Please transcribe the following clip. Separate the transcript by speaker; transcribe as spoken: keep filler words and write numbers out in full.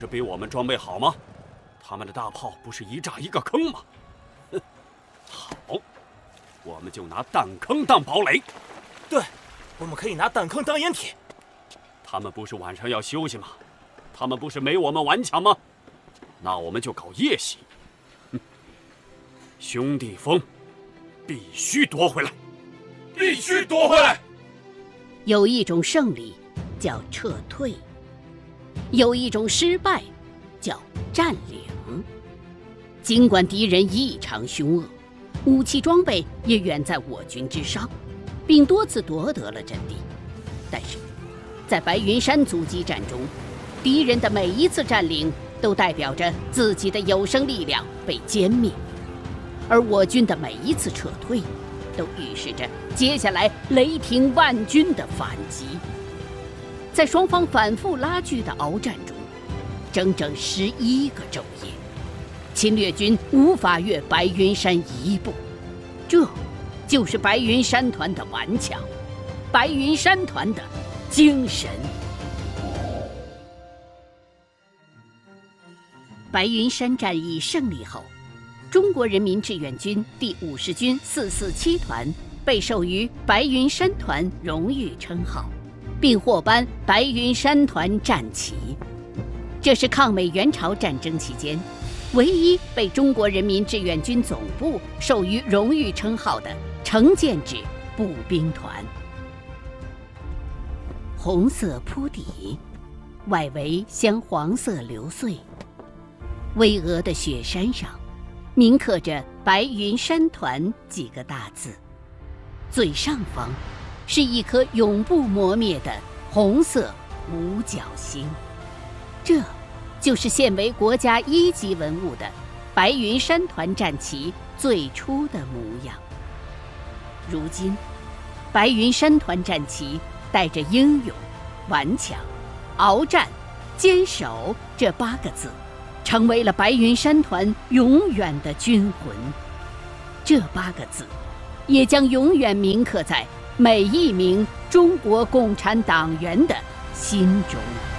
Speaker 1: 是比我们装备好吗？他们的大炮不是一炸一个坑吗？哼，好，我们就拿弹坑当堡垒。
Speaker 2: 对，我们可以拿弹坑当掩体。
Speaker 1: 他们不是晚上要休息吗？他们不是没我们顽强吗？那我们就搞夜袭。哼，兄弟峰必须夺回来，
Speaker 3: 必须夺回来。
Speaker 4: 有一种胜利叫撤退，有一种失败叫占领。尽管敌人异常凶恶，武器装备也远在我军之上，并多次夺得了阵地，但是在白云山阻击战中，敌人的每一次占领都代表着自己的有生力量被歼灭，而我军的每一次撤退都预示着接下来雷霆万钧的反击。在双方反复拉锯的鏖战中，整整十一个昼夜，侵略军无法越白云山一步。这就是白云山团的顽强，白云山团的精神。白云山战役胜利后，中国人民志愿军第五十军四四七团被授予白云山团荣誉称号，并获颁白云山团战旗。这是抗美援朝战争期间唯一被中国人民志愿军总部授予荣誉称号的成建制步兵团。红色铺底，外围镶黄色流穗，巍峨的雪山上铭刻着白云山团几个大字，最上方是一颗永不磨灭的红色五角星。这就是现为国家一级文物的白云山团战旗最初的模样。如今，白云山团战旗带着英勇、顽强、鏖战、坚守这八个字，成为了白云山团永远的军魂。这八个字，也将永远铭刻在每一名中国共产党员的心中。